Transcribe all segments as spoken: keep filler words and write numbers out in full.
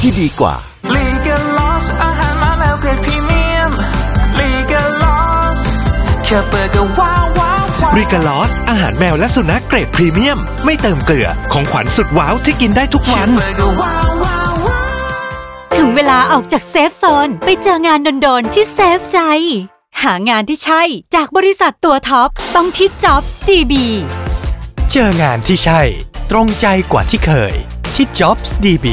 ที่ดีกว่า Legal Loss อาหารมาแล้วเกรดพรีเมียม Legal Loss แค่เปิดก็ว้าวว้าว Legal Loss อาหารแมวและสุนัขเกรดพรีเมียมไม่เติมเกลือของขวัญสุดว้าวที่กินได้ทุกวันแค่เปิดก็ว้าวว้าวว้าวถึงเวลาออกจากเซฟโซนไปเจองานโดนๆที่เซฟใจหางานที่ใช่จากบริษัทตัวท็อปต้องที่ Jobs ดี บีเจองานที่ใช่ตรงใจกว่าที่เคยที่ Jobs ดี บี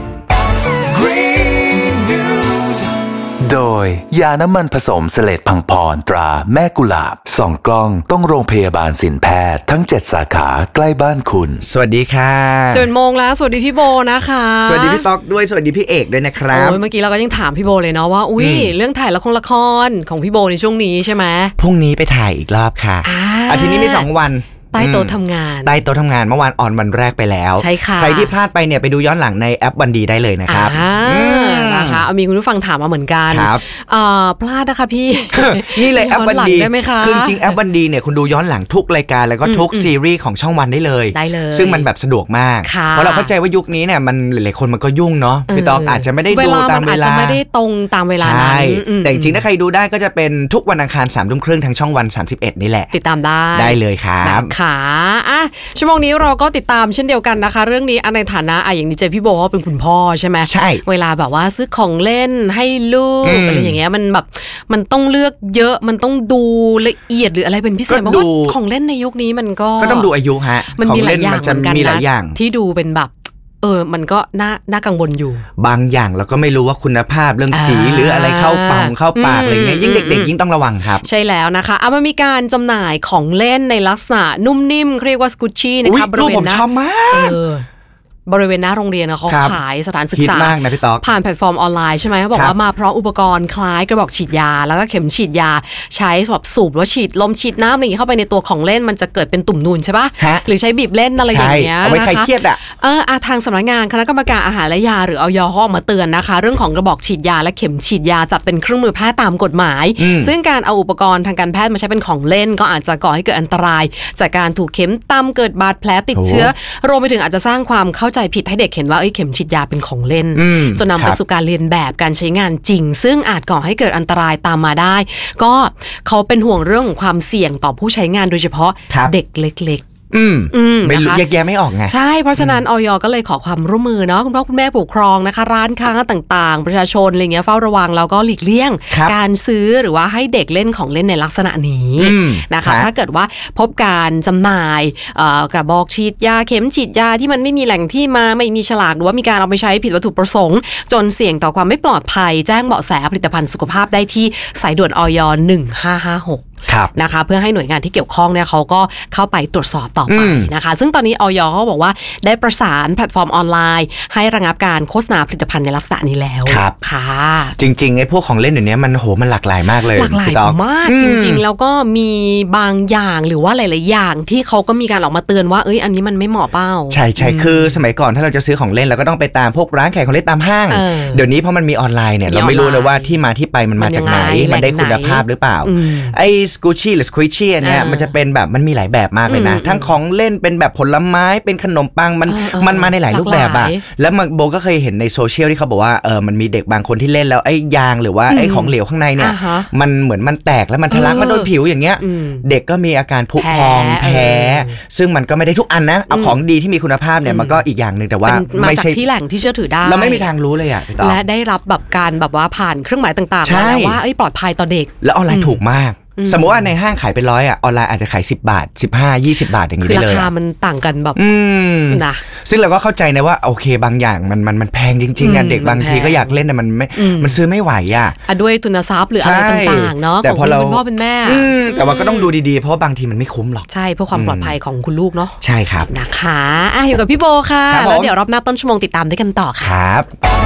โดยยาน้ำมันผสมเสลดพังพรตราแม่กุหลาบส่องกล้องต้องโรงพยาบาลสินแพทย์ทั้งเจ็ดสาขาใกล้บ้านคุณสวัสดีค่ะสิบเอ็ดโมงแล้วสวัสดีพี่โบนะคะสวัสดีพี่ต๊อกด้วยสวัสดีพี่เอกด้วยนะครับโอ้ยเมื่อกี้เราก็ยังถามพี่โบเลยเนาะว่าอุ้ยเรื่องถ่ายละครละครของพี่โบในช่วงนี้ใช่ไหมพรุ่งนี้ไปถ่ายอีกรอบค่ะอาทิตย์นี้มีสองวันใต้โต๊ะทำงานใต้โต๊ะทำงานเมื่อวานออนวันแรกไปแล้วใช่ค่ะใครที่พลาดไปเนี่ยไปดูย้อนหลังในแอปวันดีได้เลยนะครับนะคะมีคุณผู้ฟังถามมาเหมือนกันพลาดนะคะพี่นี่เลยแอปวันดีคือจริงแอปวันดีเนี่ยคุณดูย้อนหลังทุกรายการแล้วก็ทุกซีรีส์ของช่องวันได้เลยได้เลยซึ่งมันแบบสะดวกมากเพราะเราเข้าใจว่ายุคนี้เนี่ยมันหลายๆคนมันก็ยุ่งเนาะพี่ต๊อกอาจจะไม่ได้ดูตามเวลาอาจจะไม่ได้ตรงตามเวลานั้นแต่จริงๆถ้าใครดูได้ก็จะเป็นทุกวันอังคารสามทุ่มครึ่งทางช่องวันสามสิบเอ็ดนี่แหละติดตามได้ได้เลยครับค่ะชั่วโมงนี้เราก็ติดตามเช่นเดียวกันนะคะเรื่องนี้ในฐานะอ่ะอย่างนี้เจพี่โบว่าเป็นคุณพ่อใช่ไหมใช่เวลาแบบว่าซื้อของเล่นให้ลูกอะไรอย่างเงี้ยมันแบบมันต้องเลือกเยอะมันต้องดูละเอียดหรืออะไรเป็นพิเศษเพราะว่าของเล่นในยุคนี้มันก็ก็ต้องดูอายุฮะมันมีหลายอย่างเหมือนกันนะที่ดูเป็นแบบเออมันก็น่าน่ากังวลอยู่บางอย่างเราก็ไม่รู้ว่าคุณภาพเรื่องสีหรืออะไรเข้าปากเข้าปากอะไรเงี้ยยิ่งเด็กๆยิ่งต้องระวังครับใช่แล้วนะคะเอามามีการจำหน่ายของเล่นในลักษณะนุ่มนิ่มเรียกว่าสกูชี่นะคะบริเวณหน้าผมชอบมากบริเวณหน้าโรงเรียนนะเขาขายสถานศึกษาผ่านแพลตฟอร์มออนไลน์ใช่ไหมเขาบอกว่ามาพร้อมอุปกรณ์คล้ายกระบอกฉีดยาแล้วก็เข็มฉีดยาใช้แบบสูบว่าฉีดลมฉีดน้ำอะไรอย่างนี้เข้าไปในตัวของเล่นมันจะเกิดเป็นตุ่มนูนใช่ปะหรือใช้บีบเล่นอะไรอย่างเงี้ยเอาไว้ใครเครียดอ่ะเออทางสำนักงานคณะกรรมการอาหารและยาหรืออย.เขาออกมาเตือนนะคะเรื่องของกระบอกฉีดยาและเข็มฉีดยาจัดเป็นเครื่องมือแพทย์ตามกฎหมายซึ่งการเอาอุปกรณ์ทางการแพทย์มาใช้เป็นของเล่นก็อาจจะก่อให้เกิดอันตรายจากการถูกเข็มตำเกิดบาดแผลติดเชื้อรวมไปถึงอาจจะสร้างความเข้าใจผิดให้เด็กเห็นว่าเอ้ยเข็มฉีดยาเป็นของเล่นจนนำไปสู่การเรียนแบบการใช้งานจริงซึ่งอาจก่อให้เกิดอันตรายตามมาได้ก็เขาเป็นห่วงเรื่องของความเสี่ยงต่อผู้ใช้งานโดยเฉพาะเด็กเล็กอืมไม่รู้แยกแยะไม่ออกไงใช่เพราะฉะนั้นอย.ก็เลยขอความร่วมมือเนาะคุณพ่อคุณแม่ผู้ปกครองนะคะร้านค้าต่างๆประชาชนอะไรเงี้ยเฝ้าระวังแล้วก็หลีกเลี่ยงการซื้อหรือว่าให้เด็กเล่นของเล่นในลักษณะนี้นะคะถ้าเกิดว่าพบการจำหน่ายกระบอกฉีดยาเข็มฉีดยาที่มันไม่มีแหล่งที่มาไม่มีฉลากหรือว่ามีการเอาไปใช้ผิดวัตถุประสงค์จนเสี่ยงต่อความไม่ปลอดภัยแจ้งเบาะแสผลิตภัณฑ์สุขภาพได้ที่สายด่วนอย.หนึ่งห้าห้าหกนะคะเพื่อให้หน่วยงานที่เกี่ยวข้องเนี่ยเขาก็เข้าไปตรวจสอบต่อไปนะคะซึ่งตอนนี้อย.เขาบอกว่าได้ประสานแพลตฟอร์มออนไลน์ให้ระงับการโฆษณาผลิตภัณฑ์ในลักษณะนี้แล้วครับค่ะจริงๆไอ้พวกของเล่นเดี๋ยวนี้มันโหมันหลากหลายมากเลยหลากหลายมากจริงๆแล้วก็มีบางอย่างหรือว่าหลายๆอย่างที่เขาก็มีการออกมาเตือนว่าเอ้ยอันนี้มันไม่เหมาะเป้าใช่ใช่คือสมัยก่อนถ้าเราจะซื้อของเล่นเราก็ต้องไปตามพวกร้านขายของเล่นตามห้างเดี๋ยวนี้พอมันมีออนไลน์เนี่ยเราไม่รู้เลยว่าที่มาที่ไปมันมาจากไหนมันได้คุณภาพหรือเปล่าไอ้สกูชี่หรือสควิชชี่เนี่ยมันจะเป็นแบบมันมีหลายแบบมากเลยนะทั้งของเล่นเป็นแบบผลไม้เป็นขนมปังมันมันมาในหลายรูปแบบอะแล้วโบก็เคยเห็นในโซเชียลที่เขาบอกว่าเออมันมีเด็กบางคนที่เล่นแล้วไอ้ยางหรือว่าไอ้ของเหลวข้างในเนี่ยมันเหมือนมันแตกแล้วมันทะลักมาโดนผิวอย่างเงี้ยเด็กก็มีอาการผุพองแพ้ซึ่งมันก็ไม่ได้ทุกอันนะเอาของดีที่มีคุณภาพเนี่ยมันก็อีกอย่างนึงแต่ว่าไม่ใช่ที่แหล่งที่เชื่อถือได้เราไม่มีทางรู้เลยอะและได้รับแบบการแบบว่าผ่านเครื่องหมายต่างๆแล้วว่าปลอดภัยต่อเด็กแล้วออนไลน์ถูกมากสมมติว่าในห้างขายเป็นร้อยอ่ะออนไลน์อาจจะขายสิบบาทสิบห้า ยี่สิบบาทอย่างนี้ได้เลยคือราคามันต่างกันแบบนะซึ่งเราก็เข้าใจนะว่าโอเคบางอย่างมันมันมันแพงจริงๆกันเด็กบางทีก็อยากเล่นแต่มันไม่มันซื้อไม่ไหวอ่ะด้วยทุนทรัพย์หรืออะไรต่างๆเนาะของคุณเป็นพ่อเป็นแม่แต่ว่าก็ต้องดูดีๆเพราะบางทีมันไม่คุ้มหรอกใช่เพื่อความปลอดภัยของคุณลูกเนาะใช่ครับนะคะอ่ะอยู่กับพี่โบค่ะแล้วเดี๋ยวรอบหน้าต้นชั่วโมงติดตามด้วยกันต่อครับ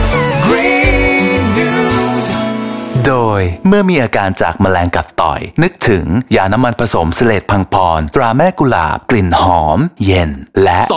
โดยเมื่อมีอาการจากแมลงกัดต่อยนึกถึงยาน้ำมันผสมเสลดพังพรตราแม่กุหลาบกลิ่นหอมเย็นและ